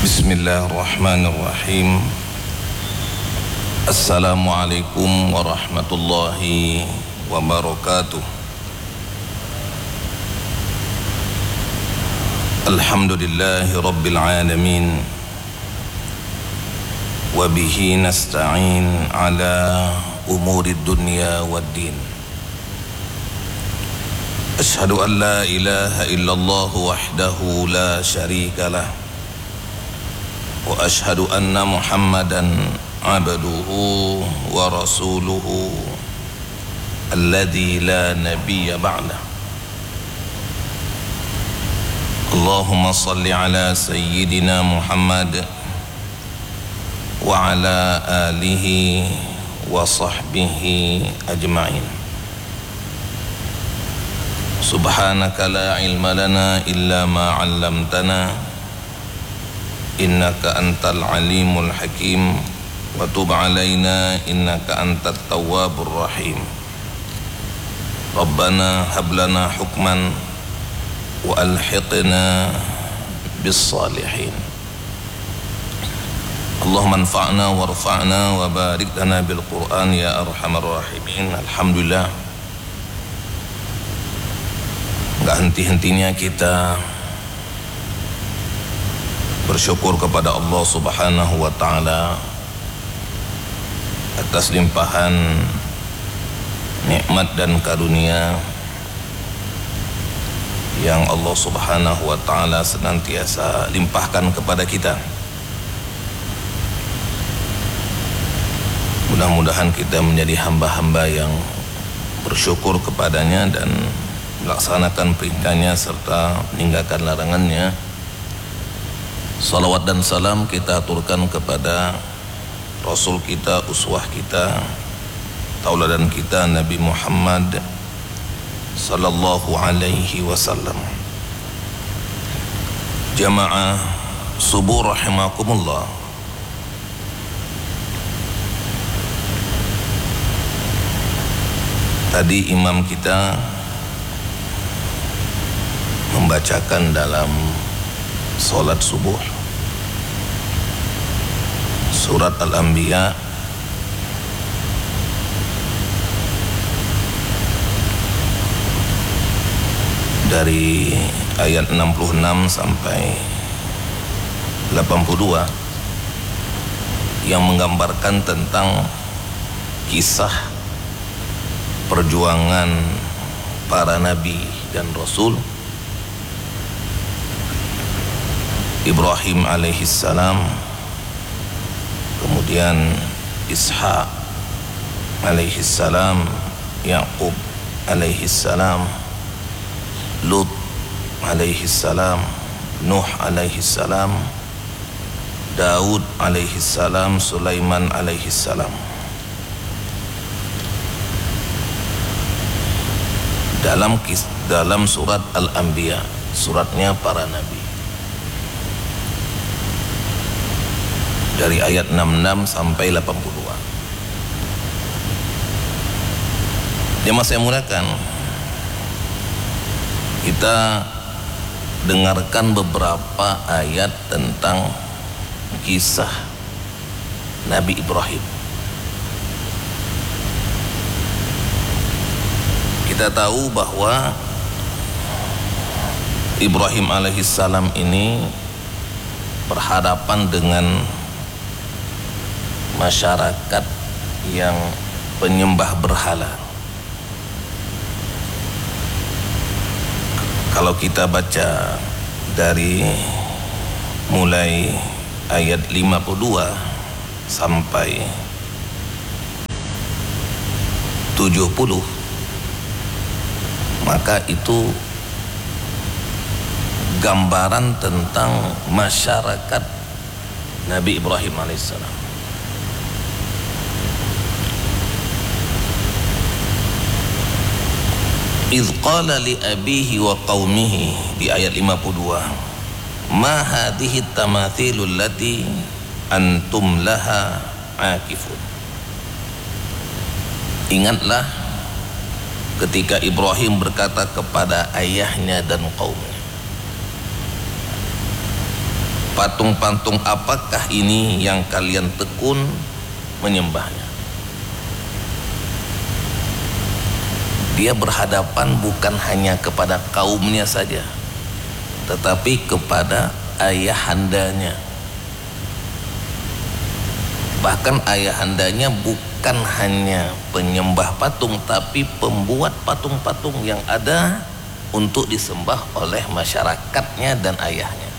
Bismillahirrahmanirrahim. Assalamualaikum warahmatullahi wabarakatuh. Alhamdulillahi rabbil alamin. Wa bihi nasta'in ala umuri dunya waddin. Ashhadu an la ilaha illallah wahdahu la syarika lah. Wa ashhadu anna Muhammadan abduhu wa rasuluhu alladzi la nabiyya ba'dah. Allahumma salli ala sayyidina Muhammad wa ala alihi wa sahbihi ajma'in. Subhanaka la ilma lana illa ma 'allamtana innaka antal alimul hakim wa tub alaina innaka antat tawwabur rahim. Rabbana hablana hukman wa alhiqna bis salihin. Allahumma anfa'na warfa'na wa barik lana bil Qur'an ya arhamar rahimin. Alhamdulillah, enggak henti-hentinya kita bersyukur kepada Allah Subhanahu wa ta'ala atas limpahan nikmat dan karunia yang Allah Subhanahu wa ta'ala senantiasa limpahkan kepada kita. Mudah-mudahan kita menjadi hamba-hamba yang bersyukur kepadanya dan melaksanakan perintahnya serta meninggalkan larangannya. Salawat dan salam kita aturkan kepada Rasul kita, uswah kita, tauladan kita, Nabi Muhammad sallallahu alaihi wasallam. Jamaah subuh rahimakumullah. Tadi imam kita membacakan dalam salat subuh surat Al-Anbiya dari ayat 66 sampai 82 yang menggambarkan tentang kisah perjuangan para nabi dan rasul. Ibrahim alaihissalam, kemudian Ishaq alaihissalam, Yaqub alaihissalam, Lut alaihissalam, Nuh alaihissalam, Daud alaihissalam, Sulaiman alaihissalam. Dalam surat Al-Anbiya, suratnya para nabi, dari ayat 66 sampai 82. Jemaah saya muliakan, kita dengarkan beberapa ayat tentang kisah Nabi Ibrahim. Kita tahu bahwa Ibrahim alaihissalam ini berhadapan dengan masyarakat yang penyembah berhala. Kalau kita baca dari mulai ayat 52 sampai 70, maka itu gambaran tentang masyarakat Nabi Ibrahim alaihissalam. Idz qala li abihi wa qaumihi, di ayat 52, ma hadhihi tamathilul lati antum laha akifun. Ingatlah ketika Ibrahim berkata kepada ayahnya dan kaumnya, patung-patung apakah ini yang kalian tekun menyembahnya? Dia berhadapan bukan hanya kepada kaumnya saja, tetapi kepada ayahandanya. Bahkan ayahandanya bukan hanya penyembah patung, tapi pembuat patung-patung yang ada untuk disembah oleh masyarakatnya dan ayahnya.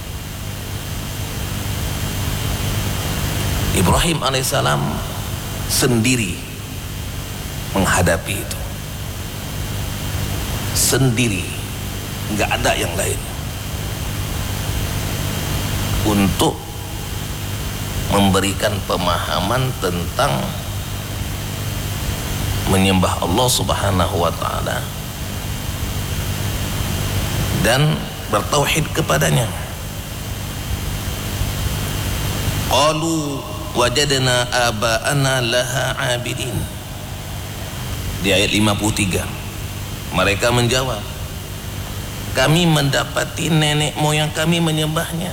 Ibrahim alaihissalam sendiri menghadapi itu, sendiri, nggak ada yang lain, untuk memberikan pemahaman tentang menyembah Allah Subhanahu wa ta'ala dan bertauhid kepadanya. Qalu wajadna aba'ana laha abidin. Di ayat 53 mereka menjawab, kami mendapati nenek moyang kami menyembahnya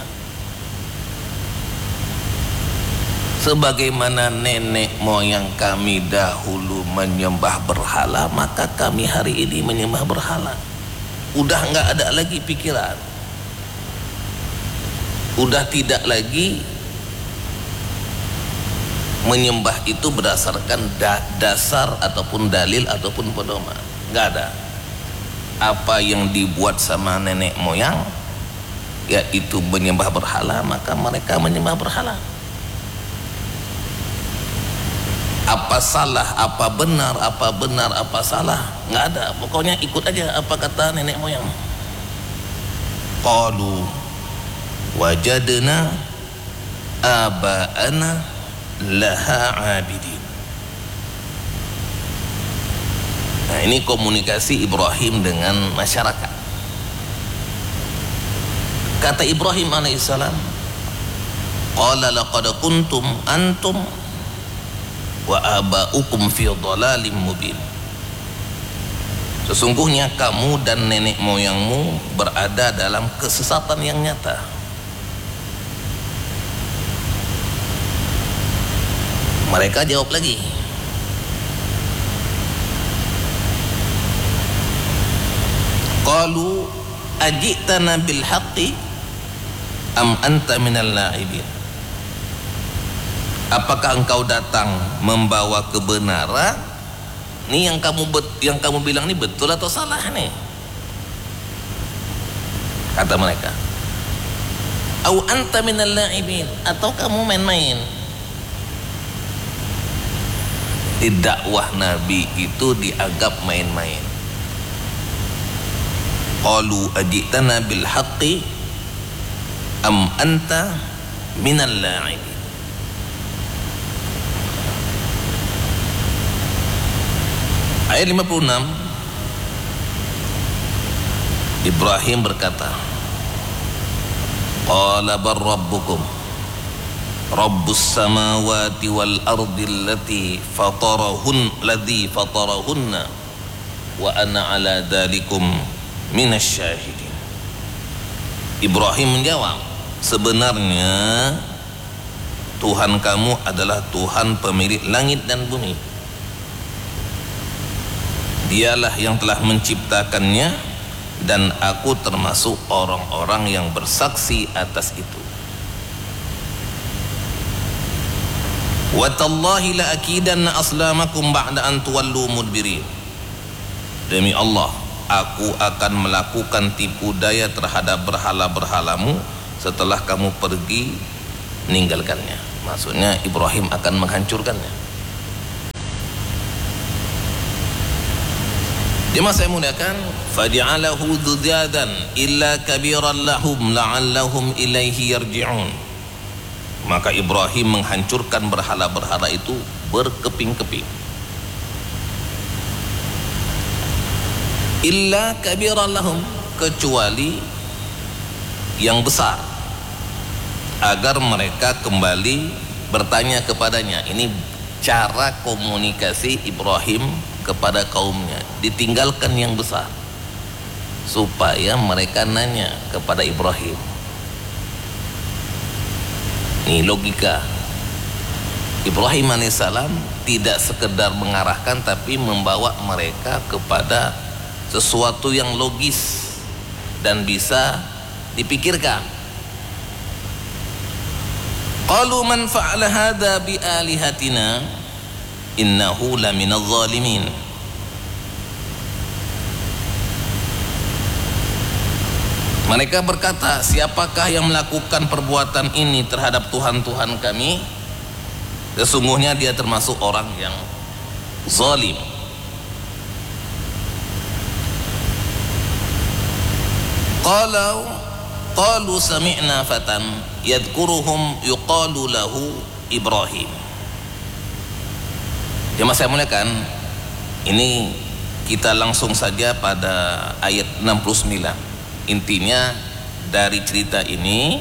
sebagaimana nenek moyang kami dahulu menyembah berhala, maka kami hari ini menyembah berhala. Udah nggak ada lagi pikiran, udah tidak lagi menyembah itu berdasarkan dasar ataupun dalil ataupun pedoman. Nggak ada. Apa yang dibuat sama nenek moyang yaitu menyembah berhala, maka mereka menyembah berhala. Apa salah, apa benar, apa salah, nggak ada. Pokoknya ikut aja apa kata nenek moyang. Qalu wajadna aba'ana laha abidin. Nah, ini komunikasi Ibrahim dengan masyarakat. Kata Ibrahim alaihissalam, qala laqad kuntum antum wa aba'ukum fi dhalalim mubin. Sesungguhnya kamu dan nenek moyangmu berada dalam kesesatan yang nyata. Mereka jawab lagi, qalu ajitana bil haqqi am anta minal la'ibin. Apakah engkau datang membawa kebenaran? Ini yang kamu bilang ini betul atau salah nih? Kata mereka, au anta minal la'ibin, atau kamu main-main. Di dakwah Nabi itu dianggap main-main. Qalu ajitana bil haqqi am anta minal la'ibin. Ayat 56, Ibrahim berkata, qala bar rabbukum rabbus samawati wal ardi allati fatarahunna wa ana ala dzalikum minasy syahidin. Ibrahim menjawab, sebenarnya Tuhan kamu adalah Tuhan pemilik langit dan bumi. Dialah yang telah menciptakannya dan aku termasuk orang-orang yang bersaksi atas itu. Wa tallahi la akidanna aslamakum ba'da an tuwallu mudbirin. Demi Allah, aku akan melakukan tipu daya terhadap berhala-berhalamu setelah kamu pergi meninggalkannya. Maksudnya Ibrahim akan menghancurkannya. Jemaah saya muliakan, faja'alahu dzudzadan illa kabiran lahum la'allahum ilaihi yarji'un. Maka Ibrahim menghancurkan berhala-berhala itu berkeping-keping. Illa kabiran lahum, kecuali yang besar, agar mereka kembali bertanya kepadanya. Ini cara komunikasi Ibrahim kepada kaumnya, ditinggalkan yang besar supaya mereka nanya kepada Ibrahim. Ini logika. Ibrahim alaihissalam tidak sekedar mengarahkan, tapi membawa mereka kepada sesuatu yang logis dan bisa dipikirkan. Qalu man fa'ala hadza bi alihatina innahu laminadh zalimin. Mereka berkata, siapakah yang melakukan perbuatan ini terhadap Tuhan-Tuhan kami? Sesungguhnya dia termasuk orang yang zalim. Qalu sami'na fatan yadhkuruhum yuqalu lahu Ibrahim. Jemaah saya muliakan, ini kita langsung saja pada ayat 69. Intinya dari cerita ini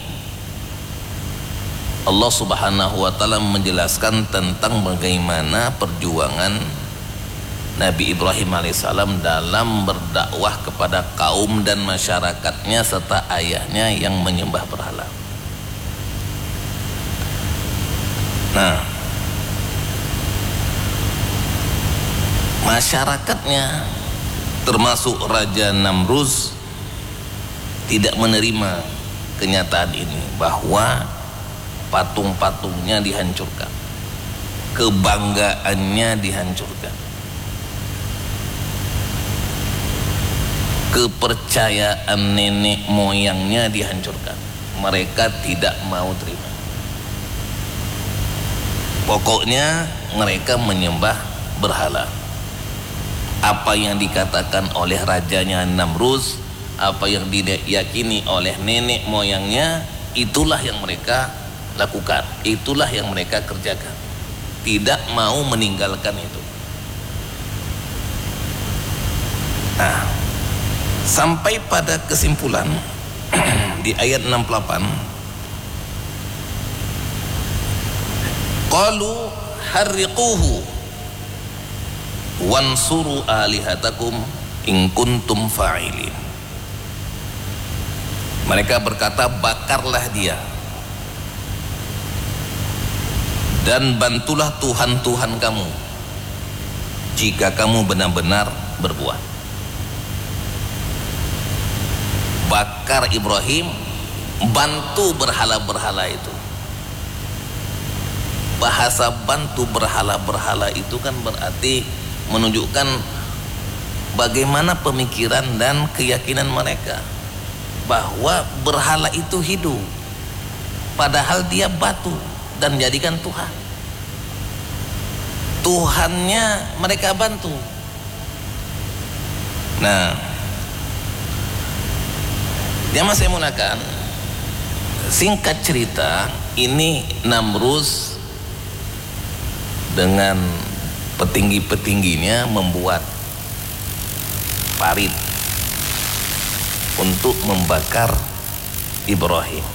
Allah Subhanahu wa taala menjelaskan tentang bagaimana perjuangan Nabi Ibrahim alaihissalam dalam berdakwah kepada kaum dan masyarakatnya serta ayahnya yang menyembah berhala. Nah, masyarakatnya termasuk Raja Namruz tidak menerima kenyataan ini, bahwa patung-patungnya dihancurkan, kebanggaannya dihancurkan, kepercayaan nenek moyangnya dihancurkan. Mereka tidak mau terima. Pokoknya mereka menyembah berhala. Apa yang dikatakan oleh rajanya Namruz, apa yang diyakini oleh nenek moyangnya, itulah yang mereka lakukan, itulah yang mereka kerjakan. Tidak mau meninggalkan itu. Nah, sampai pada kesimpulan di ayat 68, qalu harriquhu wansuru alihatakum in kuntum fa'ilin. Mereka berkata, bakarlah dia dan bantulah Tuhan-Tuhan kamu jika kamu benar-benar berbuat. Bakar Ibrahim, bantu berhala-berhala itu. Bahasa bantu berhala-berhala itu kan berarti menunjukkan bagaimana pemikiran dan keyakinan mereka bahwa berhala itu hidup, padahal dia batu dan jadikan Tuhan. Tuhannya mereka bantu. Nah, dia masih menggunakan, singkat cerita, ini Namruz dengan petinggi-petingginya membuat parit untuk membakar Ibrahim.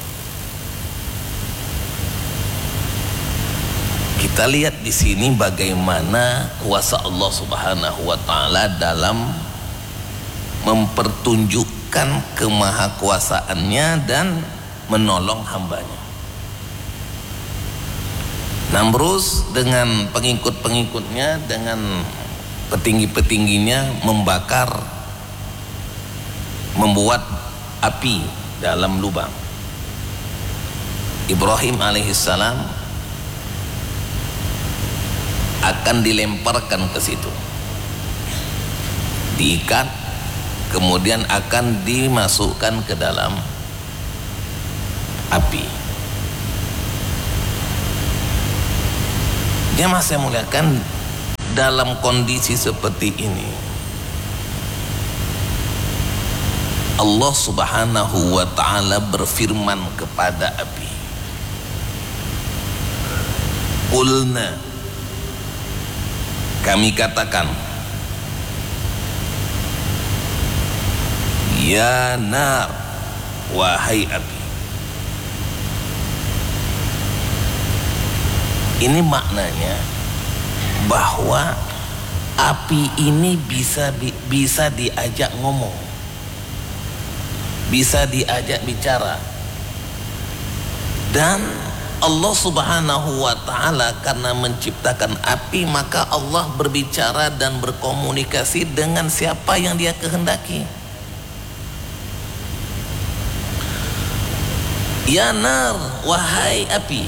Kita lihat di sini bagaimana kuasa Allah Subhanahu wa taala dalam mempertunjukkan kemahakuasaannya dan menolong hambanya. Namruz dengan pengikut-pengikutnya, dengan petinggi-petingginya membuat api dalam lubang. Ibrahim alaihissalam akan dilemparkan ke situ, diikat, kemudian akan dimasukkan ke dalam api. Jemaah saya muliakan, dalam kondisi seperti ini Allah Subhanahu wa ta'ala berfirman kepada api, qulna, kami katakan, ya nar, wahai api. Ini maknanya bahwa api ini bisa diajak ngomong, bisa diajak bicara, dan Allah Subhanahu wa ta'ala karena menciptakan api, maka Allah berbicara dan berkomunikasi dengan siapa yang dia kehendaki. Ya nar, wahai api.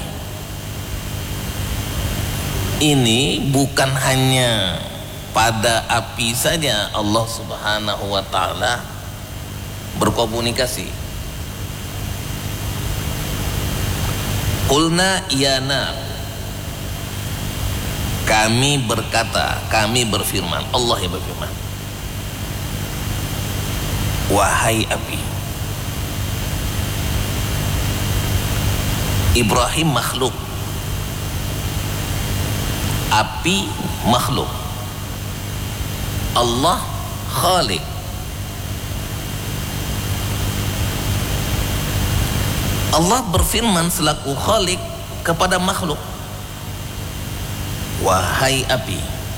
Ini bukan hanya pada api saja Allah Subhanahu wa ta'ala berkomunikasi. Qulna ya nar, kami berkata, kami berfirman, Allah yang berfirman, wahai api. Ibrahim makhluk, api makhluk, Allah khalik. Allah berfirman selaku khalik kepada makhluk, wahai api.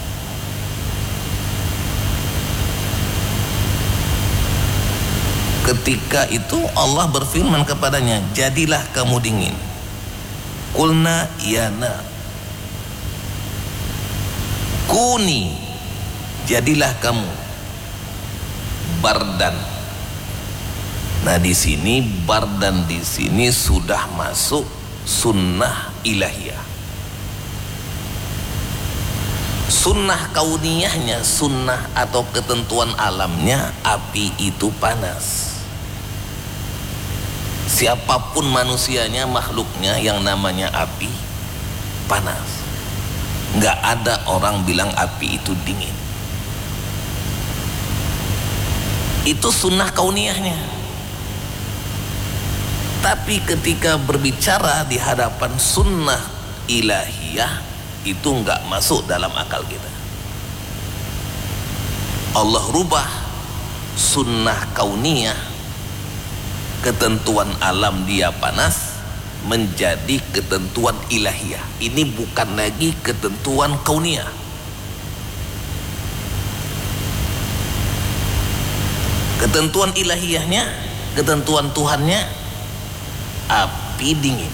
Ketika itu Allah berfirman kepadanya, jadilah kamu dingin. Qulna ya nar, kuni, jadilah kamu bardan. Nah di sini bardan di sini sudah masuk sunnah ilahiyah. Sunnah kauniyahnya, sunnah atau ketentuan alamnya, api itu panas. Siapapun manusianya, makhluknya yang namanya api panas. Nggak ada orang bilang api itu dingin. Itu sunnah kauniyahnya. Tapi ketika berbicara di hadapan sunnah ilahiyah, itu nggak masuk dalam akal kita. Allah rubah sunnah kauniyah, ketentuan alam dia panas, menjadi ketentuan ilahiyah. Ini bukan lagi ketentuan kauniyah. Ketentuan ilahiyahnya, ketentuan Tuhannya, api dingin.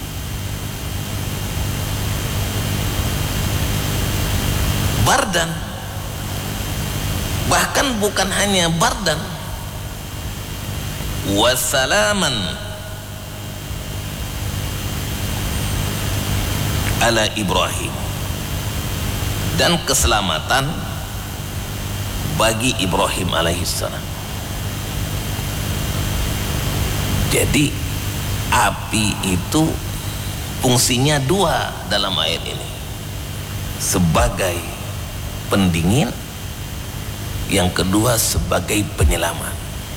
Bardan, bahkan bukan hanya bardan, wassalaman ala Ibrahim, dan keselamatan bagi Ibrahim alaihissalam. Jadi api itu fungsinya dua dalam ayat ini, sebagai pendingin, yang kedua sebagai penyelamat.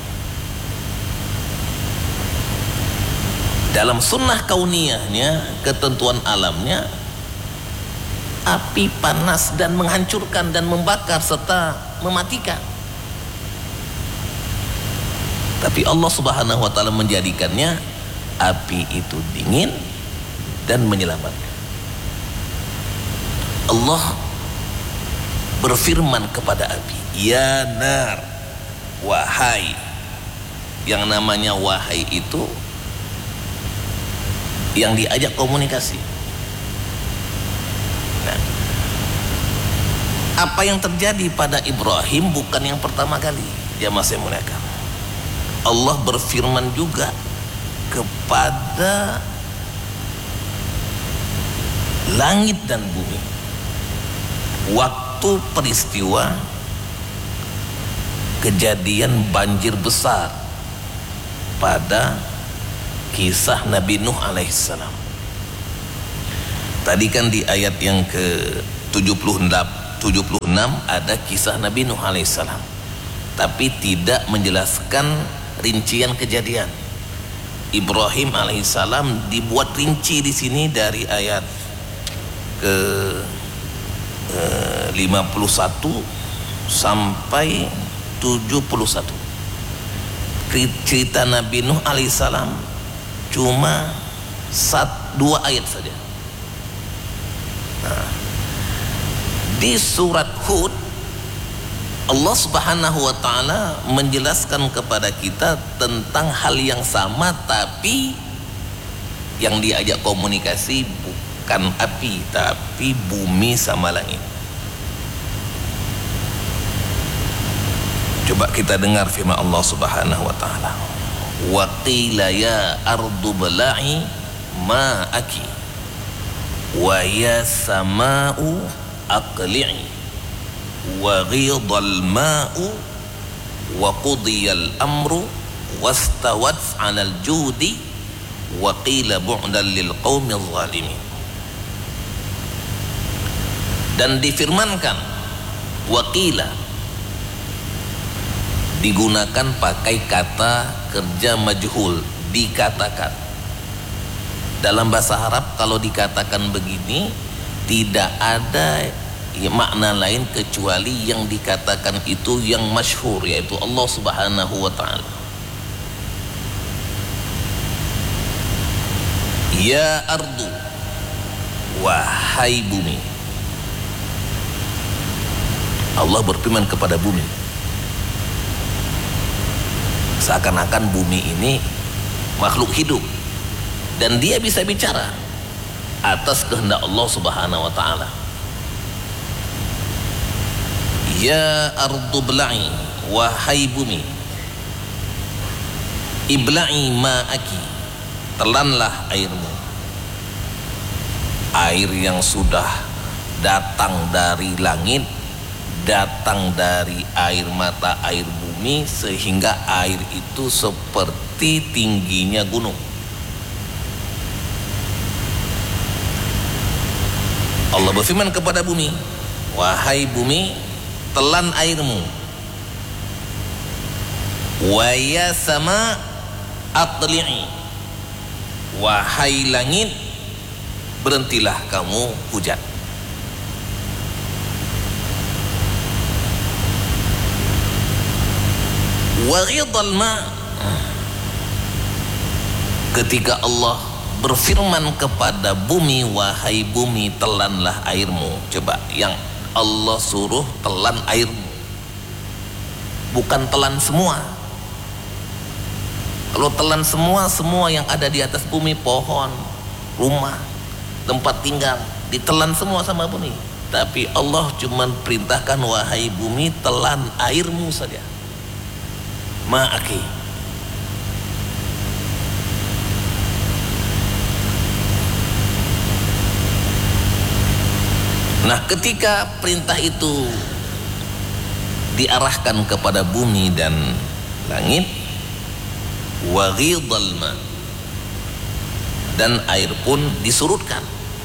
Dalam sunnah kauniyahnya, ketentuan alamnya, api panas dan menghancurkan dan membakar serta mematikan. Tapi Allah Subhanahu wa ta'ala menjadikannya api itu dingin dan menyelamatkan. Allah berfirman kepada api, ya nar, wahai. Yang namanya wahai itu yang diajak komunikasi. Nah, apa yang terjadi pada Ibrahim bukan yang pertama kali. Ya masih muliakan, Allah berfirman juga kepada langit dan bumi waktu peristiwa kejadian banjir besar pada kisah Nabi Nuh alaihissalam. Tadi kan di ayat yang ke 76 ada kisah Nabi Nuh alaihissalam, tapi tidak menjelaskan rincian kejadian. Ibrahim alaihissalam dibuat rinci di sini dari ayat ke 51 sampai 71. Cerita Nabi Nuh alaihissalam cuma 2 ayat saja. Nah, di surat Hud Allah Subhanahu wa ta'ala menjelaskan kepada kita tentang hal yang sama, tapi yang diajak komunikasi bukan api tapi bumi sama langit. Coba kita dengar firman Allah Subhanahu wa taala. Wa qila ya ardu bala'i ma'aki wa ya sama'u aqli'i wa ghidal ma'u wa qudiyal amru wastawat 'alal judi wa qila bu'dan lil qaumil zalimin. Dan difirmankan waqila digunakan pakai kata kerja majhul, dikatakan. Dalam bahasa Arab kalau dikatakan begini tidak ada makna lain kecuali yang dikatakan itu yang masyhur, yaitu Allah Subhanahu wa taala. Ya ardu, wahai bumi. Allah berfirman kepada bumi, seakan-akan bumi ini makhluk hidup dan dia bisa bicara atas kehendak Allah Subhanahu wa taala. Ya ardu bla'i, wahai bumi, ibla'i ma'aki, telanlah airmu. Air yang sudah datang dari langit, datang dari air mata air bumi, sehingga air itu seperti tingginya gunung. Allah berfirman kepada bumi, wahai bumi, telan airmu. Wa ya sama aqli'i, wahai langit, berhentilah kamu hujan. Waghidal ma, ketika Allah berfirman kepada bumi, wahai bumi, telanlah airmu. Coba, yang Allah suruh telan airmu, bukan telan semua. Kalau telan semua yang ada di atas bumi, pohon, rumah, tempat tinggal, ditelan semua sama bumi. Tapi Allah cuma perintahkan, wahai bumi, telan airmu saja. Ma'aki. Nah, ketika perintah itu diarahkan kepada bumi dan langit, wa ghidal ma, dan air pun disurutkan.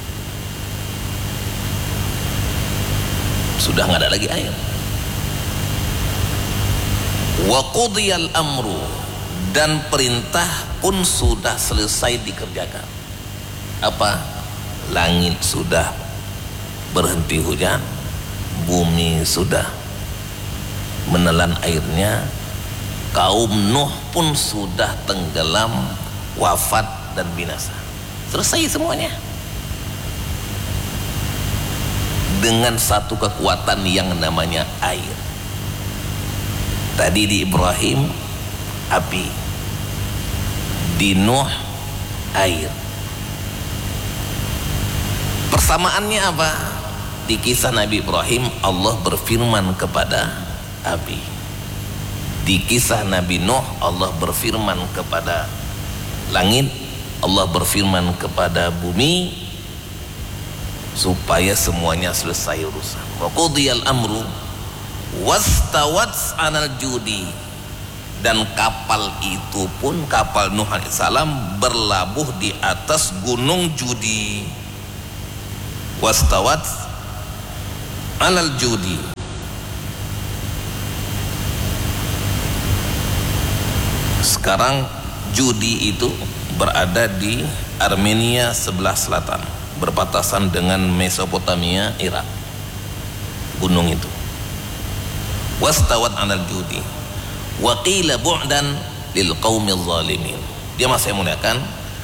Sudah nggak ada lagi air. Wa qudiyal amru, dan perintah pun sudah selesai dikerjakan. Apa? Langit sudah berhenti hujan, bumi sudah menelan airnya, kaum Nuh pun sudah tenggelam, wafat dan binasa. Selesai semuanya dengan satu kekuatan yang namanya air. Tadi di Ibrahim api, di Nuh air. Persamaannya apa? Di kisah Nabi Ibrahim Allah berfirman kepada api. Di kisah Nabi Nuh Allah berfirman kepada langit, Allah berfirman kepada bumi, supaya semuanya selesai urusan. Wa qudiyal amru wastawat 'alal judi, dan kapal itu pun, kapal Nuh alaihissalam, berlabuh di atas gunung Judi. Wastawat 'alal judi. Sekarang Judi itu berada di Armenia sebelah selatan, berbatasan dengan Mesopotamia, Irak. Gunung itu wastawat 'alal judi wa qila bu'dan lil qaumil zalimin. Dia masih muliakan,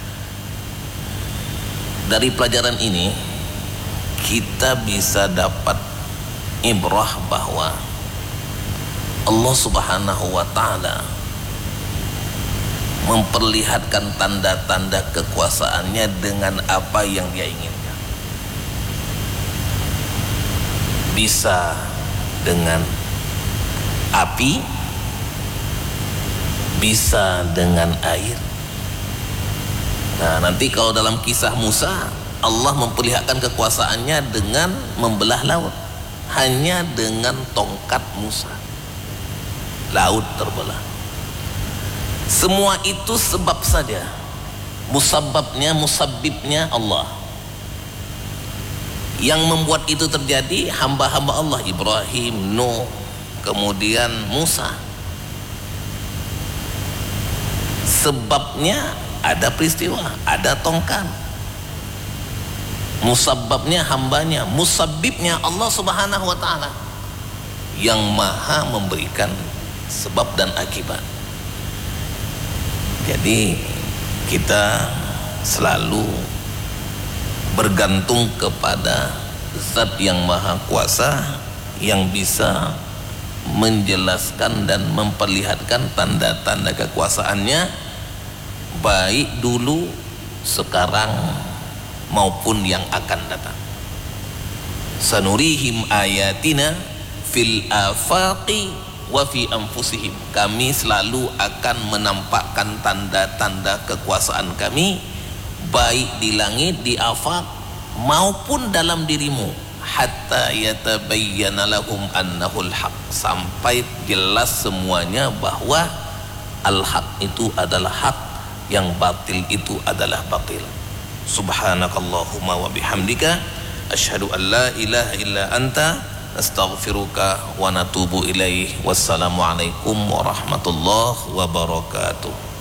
dari pelajaran ini kita bisa dapat ibrah bahwa Allah Subhanahu wa taala memperlihatkan tanda-tanda kekuasaannya dengan apa yang dia inginkan. Bisa dengan api, bisa dengan air. Nah, nanti kalau dalam kisah Musa, Allah memperlihatkan kekuasaannya dengan membelah laut. Hanya dengan tongkat Musa, laut terbelah. Semua itu sebab saja, musabbabnya, musabbibnya Allah. Yang membuat itu terjadi hamba-hamba Allah, Ibrahim, Nuh, kemudian Musa. Sebabnya ada peristiwa, ada tongkat. Musabbabnya hambanya, musabbibnya Allah Subhanahu wa ta'ala yang maha memberikan sebab dan akibat. Jadi kita selalu bergantung kepada Zat yang maha kuasa yang bisa menjelaskan dan memperlihatkan tanda-tanda kekuasaannya, baik dulu, sekarang maupun yang akan datang. Sanurihim ayatina fil afaqi wa fi anfusihim. Kami selalu akan menampakkan tanda-tanda kekuasaan kami, baik di langit, di afaq, maupun dalam dirimu, hatta yatabayyana lahum annahul haq, sampai jelas semuanya bahwa al-haq itu adalah hak, yang batil itu adalah batil. Subhanakallahumma wa bihamdika asyhadu an la ilaha illa anta astaghfiruka wa natubu ilaih. Wassalamualaikum warahmatullahi wabarakatuh.